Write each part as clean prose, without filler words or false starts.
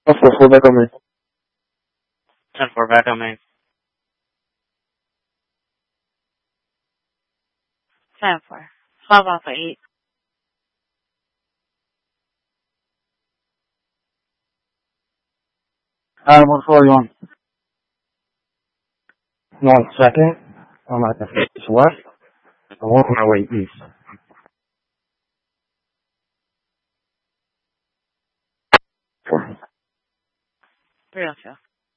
Full back on me. 10-4 back on me. 10-4. 12 Alpha 8. What floor are you on? 1 second. I'm at the face west. I'm working my way east. Four. 3 Alpha.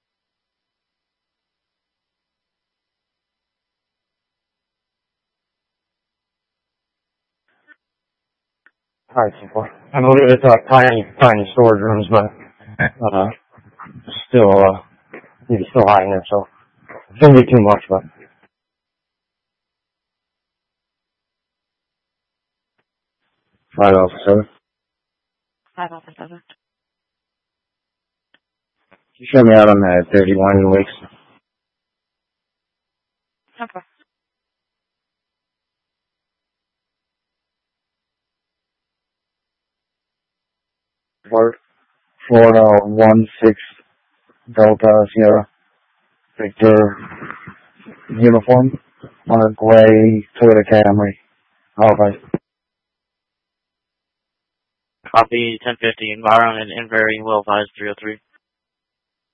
Alright, so far. I know it's tiny storage rooms, but still high in there, so it's gonna be too much, but 5 Alpha 7. 5 Alpha 7. You shut me out on that 31 weeks. 10-4. Florida 1-6 Delta Sierra Victor uniform on a gray Toyota Camry. Alright. Copy 1050. Environ and Invery, well advised 303.